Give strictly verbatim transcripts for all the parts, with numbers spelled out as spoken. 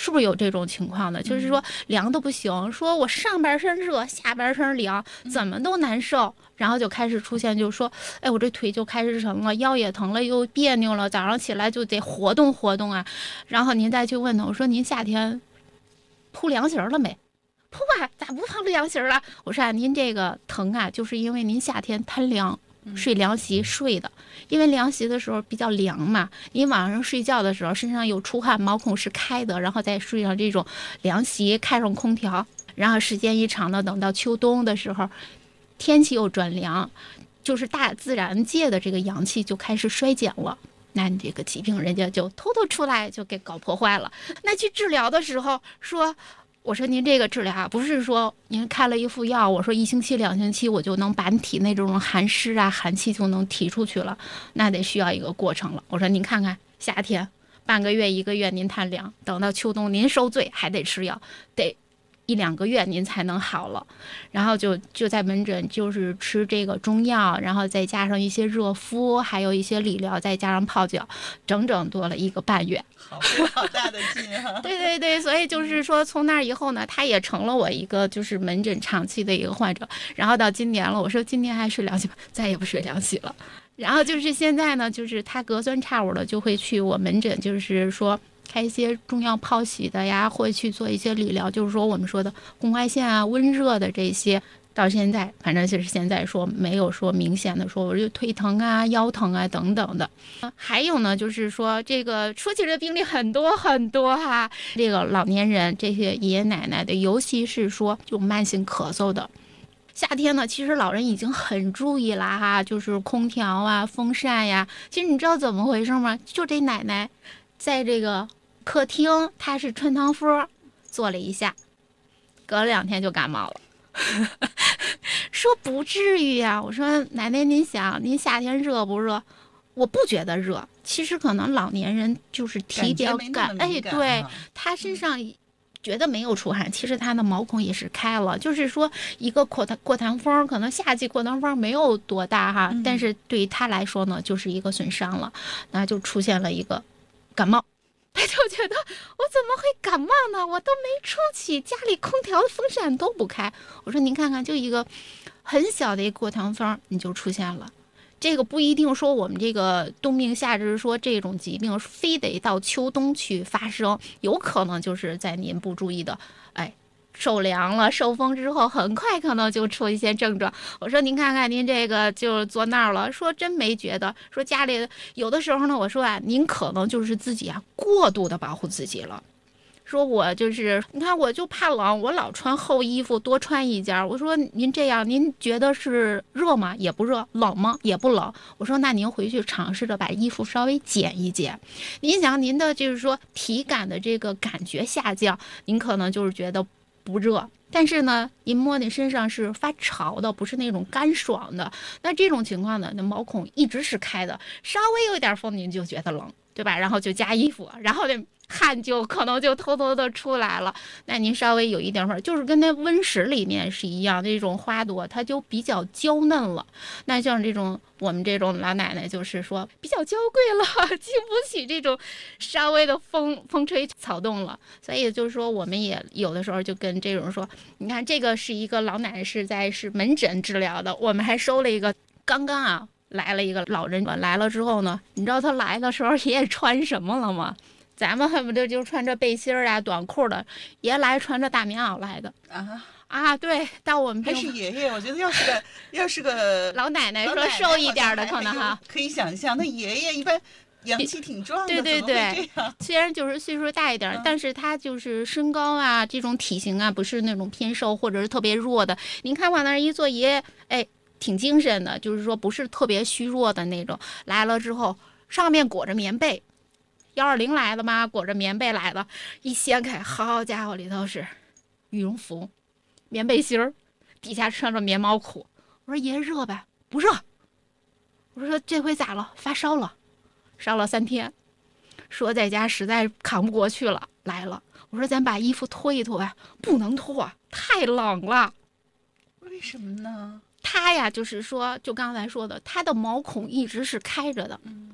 是不是有这种情况的？就是说凉的不行，说我上半身热，下半身凉，怎么都难受。然后就开始出现，就是说，哎，我这腿就开始疼了，腰也疼了，又别扭了，早上起来就得活动活动啊。然后您再去问他，我说您夏天铺凉席了没？铺啊，咋不铺凉席了？我说啊，您这个疼啊，就是因为您夏天贪凉。睡凉席睡的，因为凉席的时候比较凉嘛，你晚上睡觉的时候身上有出汗，毛孔是开的，然后再睡上这种凉席，开上空调，然后时间一长呢，等到秋冬的时候，天气又转凉，就是大自然界的这个阳气就开始衰减了。那你这个疾病人家就偷偷出来就给搞破坏了。那去治疗的时候说，我说您这个治疗啊，不是说您开了一副药，我说一星期两星期我就能把你体内这种寒湿啊寒气就能提出去了，那得需要一个过程了。我说您看看夏天半个月一个月您贪凉，等到秋冬您受罪还得吃药，得一两个月您才能好了。然后就就在门诊就是吃这个中药，然后再加上一些热敷，还有一些理疗，再加上泡脚，整整多了一个半月。 好好大的劲啊！ 对对对，所以就是说从那以后呢，他也成了我一个就是门诊长期的一个患者。然后到今年了，我说今年还睡凉席吧，再也不睡凉席了。然后就是现在呢，就是他隔三差五的就会去我门诊，就是说开一些中药泡洗的呀，或者去做一些理疗，就是说我们说的红外线啊、温热的这些。到现在反正就是现在说没有说明显的说我就腿疼啊、腰疼啊等等的。还有呢就是说这个说起这病例很多很多哈，这个老年人这些爷爷奶奶的，尤其是说就慢性咳嗽的，夏天呢其实老人已经很注意啦哈，就是空调啊、风扇呀。其实你知道怎么回事吗？就这奶奶在这个客厅她是穿堂风做了一下，隔了两天就感冒了。说不至于呀，我说奶奶您想您夏天热不热？我不觉得热，其实可能老年人就是体比较干，哎，对他身上觉得没有出汗，其实他的毛孔也是开了，就是说一个过堂过堂风，可能夏季过堂风没有多大哈，但是对于他来说呢，就是一个损伤了，那就出现了一个感冒。他就觉得我怎么会感冒呢？我都没出去，家里空调风扇都不开。我说您看看，就一个很小的一个过堂风你就出现了。这个不一定说我们这个冬病夏治说这种疾病非得到秋冬去发生，有可能就是在您不注意的，哎，受凉了受风之后很快可能就出一些症状。我说您看看您这个就坐那儿了，说真没觉得，说家里有的时候呢，我说啊您可能就是自己啊过度的保护自己了，说我就是你看我就怕冷，我老穿厚衣服多穿一件。我说您这样您觉得是热吗？也不热。冷吗？也不冷。我说那您回去尝试着把衣服稍微减一减，您想您的就是说体感的这个感觉下降，您可能就是觉得不热，但是呢您摸你身上是发潮的，不是那种干爽的。那这种情况呢，那毛孔一直是开的，稍微有点风您就觉得冷，对吧？然后就加衣服，然后这汗就可能就偷偷的出来了。那您稍微有一点点，就是跟那温室里面是一样，这种花朵它就比较娇嫩了。那像这种我们这种老奶奶就是说比较娇贵了，经不起这种稍微的风风吹草动了。所以就是说我们也有的时候就跟这种说，你看这个是一个老奶奶是在是门诊治疗的，我们还收了一个刚刚啊来了一个老人，来了之后呢，你知道他来的时候爷爷穿什么了吗？咱们恨不得就穿着背心儿啊、短裤的，爷来穿着大棉袄来的啊啊！对，到我们还是爷爷，我觉得要是个要是个老奶奶说瘦一点的可能哈， 可以想象，那爷爷一般阳气挺壮的， 对对对，虽然就是岁数大一点，嗯、但是他就是身高啊、这种体型啊，不是那种偏瘦或者是特别弱的。您看往那儿一坐，爷爷哎挺精神的，就是说不是特别虚弱的那种。来了之后，上面裹着棉被。幺二零来的吗？裹着棉被来的，一掀开，好家伙，里头是羽绒服、棉背心儿，底下穿着棉毛裤。我说爷热呗，不热。我说这回咋了？发烧了，烧了三天，说在家实在扛不过去了，来了。我说咱把衣服脱一脱吧，不能脱，太冷了。 为什么呢？ 他呀，就是说，就刚才说的，他的毛孔一直是开着的。嗯，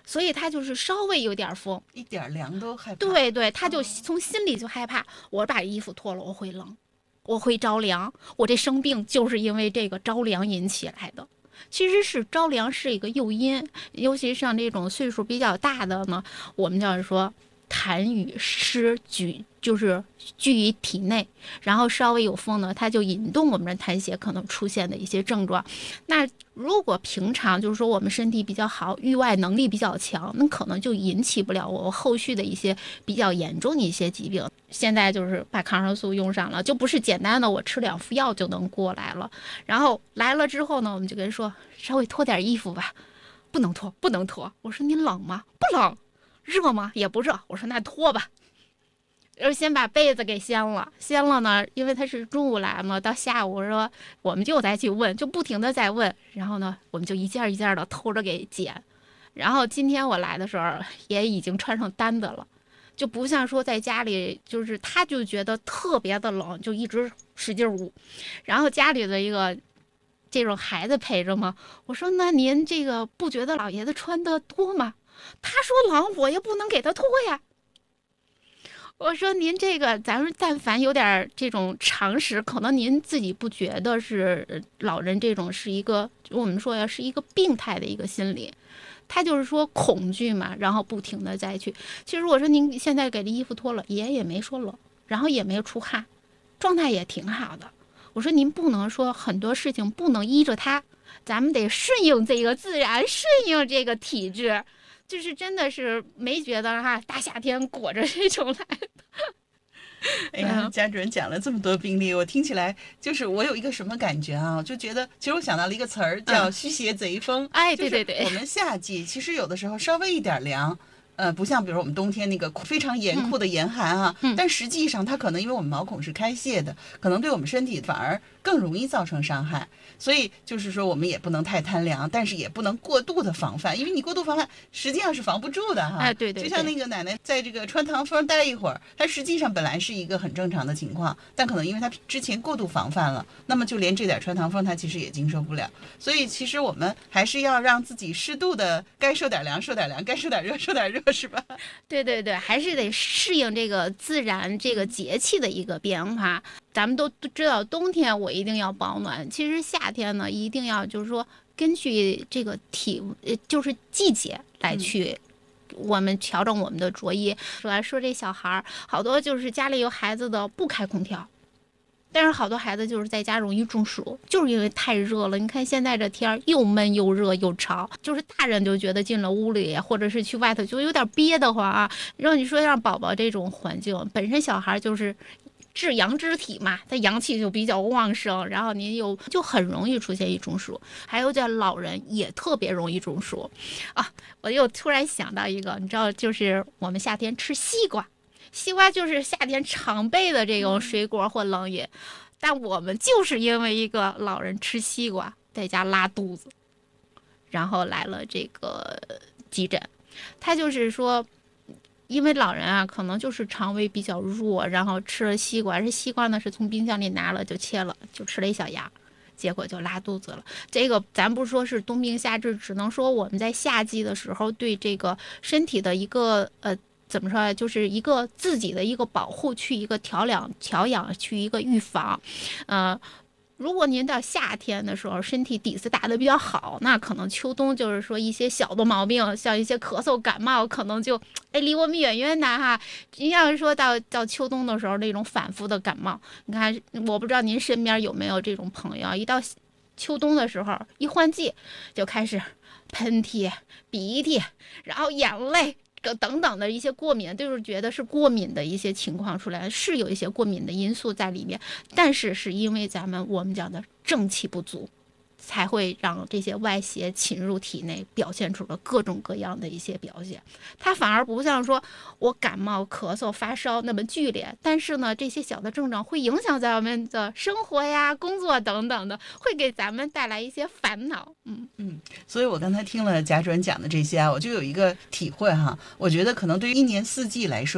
所以他就是稍微有点风， 一点凉都害怕。 对对，他就从心里就害怕，我把衣服脱了我会冷，我会着凉，我这生病就是因为这个着凉引起来的。其实是着凉是一个诱因，尤其像这种岁数比较大的呢，我们叫说痰与湿聚，就是聚于体内，然后稍微有风呢，它就引动我们的痰血可能出现的一些症状。那如果平常就是说我们身体比较好，御外能力比较强，那可能就引起不了我后续的一些比较严重的一些疾病。现在就是把抗生素用上了，就不是简单的我吃两副药就能过来了。然后来了之后呢，我们就跟人说稍微脱点衣服吧，不能脱，不能脱。我说你冷吗？不冷。热吗？也不热。我说那脱吧，然后先把被子给掀了，掀了呢，因为他是中午来嘛，到下午说我们就再去问，就不停的在问，然后呢，我们就一件一件的偷着给捡。然后今天我来的时候也已经穿上单子了，就不像说在家里，就是他就觉得特别的冷，就一直使劲捂。然后家里的一个这种孩子陪着嘛，我说那您这个不觉得老爷子穿的多吗？他说冷，我也不能给他脱呀。我说您这个，咱们但凡有点这种常识，可能您自己不觉得是老人这种是一个，我们说呀是一个病态的一个心理，他就是说恐惧嘛，然后不停的再去。其实我说您现在给这衣服脱了，爷爷没说冷，然后也没有出汗，状态也挺好的。我说您不能说很多事情不能依着他，咱们得顺应这个自然，顺应这个体质。就是真的是没觉得哈、啊，大夏天裹着这种来的。 哎呀，家主任讲了这么多病例，我听起来就是我有一个什么感觉啊？就觉得其实我想到了一个词儿叫虚邪贼风。 嗯、哎，对对对， 我们夏季其实有的时候稍微一点凉。呃，不像比如我们冬天那个非常严酷的严寒啊， 嗯、 但实际上它可能因为我们毛孔是开泄的，可能对我们身体反而更容易造成伤害。所以就是说我们也不能太贪凉，但是也不能过度的防范，因为你过度防范实际上是防不住的哈。 哎，对 对, 就对， 像那个奶奶在这个穿堂风待一会儿，她实际上本来是一个很正常的情况，但可能因为她之前过度防范了，那么就连这点穿堂风她其实也经受不了。所以其实我们还是要让自己适度的该受点凉受点凉，该受点热受点热，是吧？ 对对对，还是得适应这个自然这个节气的一个变化。咱们都知道冬天我一定要保暖，其实夏天呢一定要就是说根据这个体呃就是季节来去我们调整我们的着衣。说来说这小孩好多就是家里有孩子的不开空调，但是好多孩子就是在家容易中暑，就是因为太热了。你看现在这天又闷又热又潮，就是大人就觉得进了屋里或者是去外头就有点憋得慌啊。让你说让宝宝这种环境，本身小孩就是至阳之体嘛，他阳气就比较旺盛，然后您又就很容易出现一中暑。还有叫老人也特别容易中暑啊！我又突然想到一个，你知道，就是我们夏天吃西瓜。西瓜就是夏天常备的这种水果或冷饮，但我们就是因为一个老人吃西瓜在家拉肚子，然后来了这个急诊。他就是说因为老人啊可能就是肠胃比较弱，然后吃了西瓜，这西瓜呢是从冰箱里拿了就切了就吃了一小牙，结果就拉肚子了。这个咱不说是冬病夏治，只能说我们在夏季的时候对这个身体的一个呃怎么说，就是一个自己的一个保护，去一个调养调养，去一个预防。呃如果您到夏天的时候身体底子打得比较好，那可能秋冬就是说一些小的毛病，像一些咳嗽感冒可能就哎离我们远远的哈。你要是说到到秋冬的时候那种反复的感冒，你看我不知道您身边有没有这种朋友，一到秋冬的时候一换季就开始喷嚏鼻涕，然后眼泪等等的一些过敏，就是觉得是过敏的一些情况出来，是有一些过敏的因素在里面，但是是因为咱们我们讲的正气不足，才会让这些外邪侵入体内，表现出了各种各样的一些表现。它反而不像说我感冒咳嗽发烧那么剧烈，但是呢这些小的症状会影响咱们的生活呀工作等等的，会给咱们带来一些烦恼。嗯嗯，所以我刚才听了贾主任讲的这些啊，我就有一个体会哈，我觉得可能对于一年四季来说，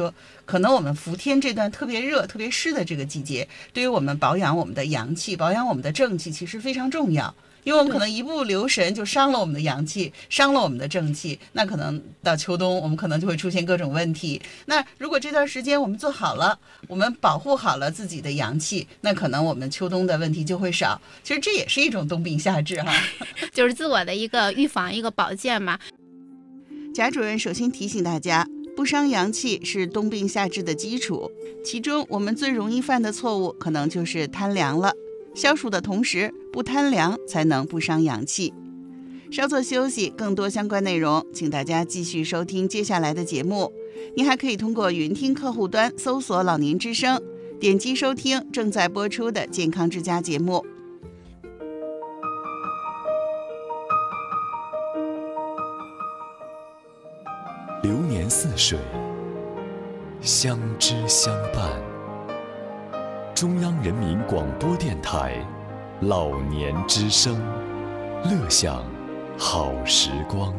可能我们伏天这段特别热特别湿的这个季节，对于我们保养我们的阳气保养我们的正气其实非常重要，因为我们可能一不留神就伤了我们的阳气，伤了我们的正气，那可能到秋冬我们可能就会出现各种问题。那如果这段时间我们做好了，我们保护好了自己的阳气，那可能我们秋冬的问题就会少。其实这也是一种冬病夏治哈， 就是自我的一个预防一个保健嘛。 贾主任首先提醒大家，不伤阳气是冬病夏治的基础，其中我们最容易犯的错误可能就是贪凉了。消暑的同时不贪凉，才能不伤阳气。稍作休息，更多相关内容请大家继续收听接下来的节目。您还可以通过云听客户端搜索老年之声，点击收听正在播出的健康之家节目。 流年似水，相知相伴。中央人民广播电台老年之声，乐享好时光。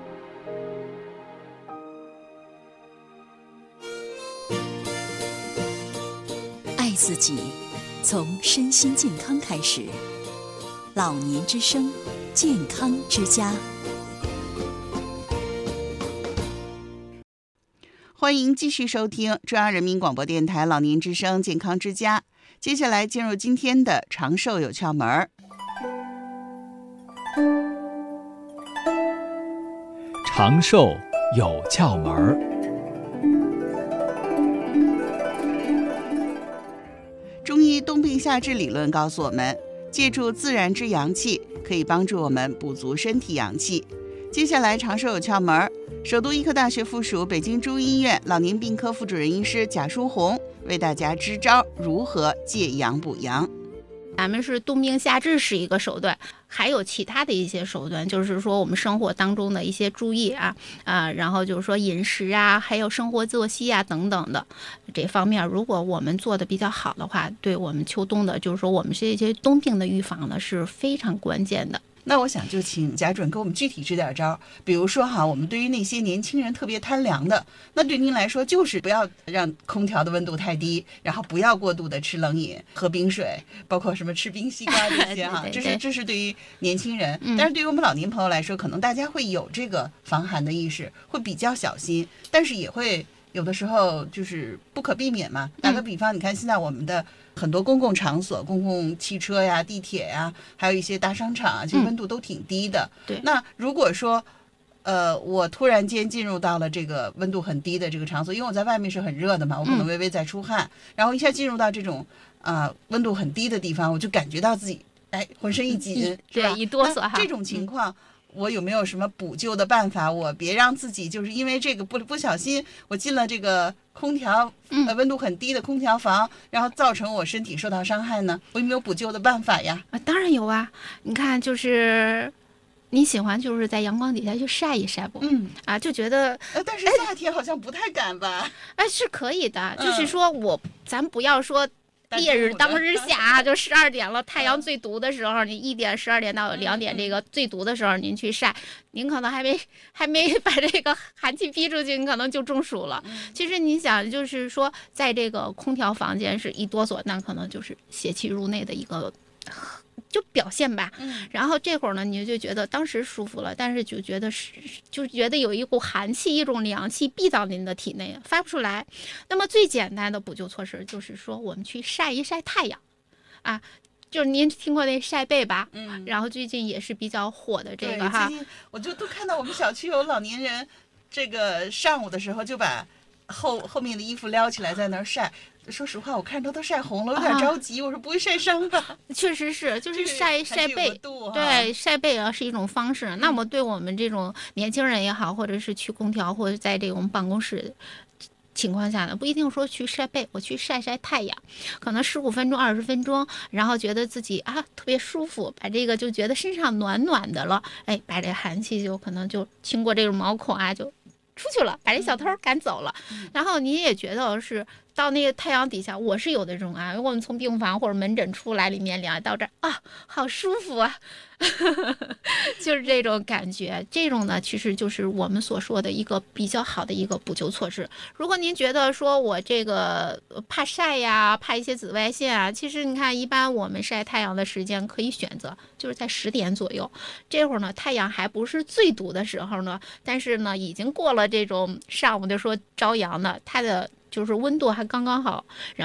爱自己，从身心健康开始。老年之声，健康之家。 欢迎继续收听中央人民广播电台老年之声健康之家。接下来进入今天的长寿有窍门。 长寿有窍门。 中医冬病夏治理论告诉我们，借助自然之阳气，可以帮助我们补足身体阳气。接下来长寿有窍门，首都医科大学附属北京中医院老年病科副主任医师贾淑红为大家支招如何借阳补阳。 咱们是冬病夏治是一个手段，还有其他的一些手段，就是说我们生活当中的一些注意啊啊，然后就是说饮食啊，还有生活作息啊等等的这方面，如果我们做的比较好的话，对我们秋冬的，就是说我们这些冬病的预防呢是非常关键的。 那我想就请贾主任给我们具体支点招，比如说哈，我们对于那些年轻人特别贪凉的，那对您来说就是不要让空调的温度太低，然后不要过度的吃冷饮、喝冰水，包括什么吃冰西瓜这些哈， 对对对， 这是这是对于年轻人， 嗯， 但是对于我们老年朋友来说，可能大家会有这个防寒的意识，会比较小心，但是也会有的时候就是不可避免嘛。打个比方，你看现在我们的很多公共场所，公共汽车呀、地铁呀，还有一些大商场啊，其实温度都挺低的。 嗯、对。 那如果说，呃，我突然间进入到了这个温度很低的这个场所，因为我在外面是很热的嘛，我可能微微在出汗，嗯、然后一下进入到这种啊、呃、温度很低的地方，我就感觉到自己哎浑身一紧， 嗯、对，一哆嗦哈。 这种情况。嗯，我有没有什么补救的办法？我别让自己就是因为这个不不小心，我进了这个空调呃温度很低的空调房，然后造成我身体受到伤害呢？我有没有补救的办法呀？ 啊，当然有啊！你看，就是你喜欢就是在阳光底下去晒一晒不？ 嗯啊，就觉得呃，但是夏天好像不太敢吧？ 哎，是可以的， 嗯、 就是说我咱不要说。烈日当日下，就十二点了，太阳最毒的时候，你一点、十二点到两点这个最毒的时候，您去晒，您可能还没还没把这个寒气逼出去，你可能就中暑了。其实你想，就是说，在这个空调房间是一哆嗦，那可能就是邪气入内的一个。就表现吧，然后这会儿呢，你就觉得当时舒服了，但是就觉得是，就觉得有一股寒气，一种凉气逼到您的体内，发不出来。那么最简单的补救措施就是说，我们去晒一晒太阳，啊，就是您听过那晒被吧？嗯，然后最近也是比较火的这个哈， 最近我就都看到我们小区有老年人，这个上午的时候就把后后面的衣服撩起来在那儿晒。说实话，我看着都晒红了，有点着急。啊、我说不会晒伤吧？ 确实是，就是晒晒背，对，晒背啊是一种方式。嗯、那么对我们这种年轻人也好，或者是去空调或者在这种办公室情况下呢，不一定说去晒背，我去晒晒太阳，可能十五分钟、二十分钟，然后觉得自己啊特别舒服，把这个就觉得身上暖暖的了，哎，把这寒气就可能就经过这种毛孔啊就出去了，把这小偷赶走了。嗯、然后你也觉得是到那个太阳底下，我是有的这种啊，我们从病房或者门诊出来，里面凉到这儿啊，好舒服啊。就是这种感觉，这种呢，其实就是我们所说的一个比较好的一个补救措施。如果您觉得说我这个怕晒呀，怕一些紫外线啊，其实你看，一般我们晒太阳的时间可以选择，就是在十点左右，这会儿呢，太阳还不是最毒的时候呢，但是呢，已经过了这种上午就说朝阳的，它的就是温度还刚刚好，然后